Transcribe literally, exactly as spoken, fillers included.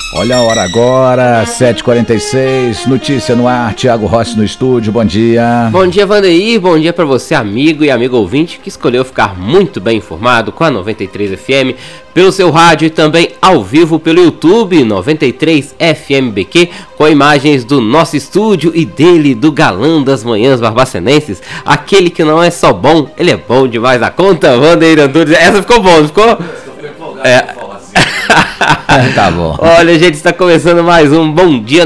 Olha a hora agora, sete e quarenta e seis, notícia no ar, Thiago Rossi no estúdio, bom dia. Bom dia, Vandeir, bom dia para você, amigo e amigo ouvinte, que escolheu ficar muito bem informado com a noventa e três F M, pelo seu rádio e também ao vivo pelo YouTube, noventa e três F M B Q, com imagens do nosso estúdio e dele, do galã das manhãs barbacenenses, aquele que não é só bom, ele é bom demais da conta, Vandeir Antunes. Essa ficou bom, não ficou? É. Tá bom. Olha, gente, está começando mais um Bom Dia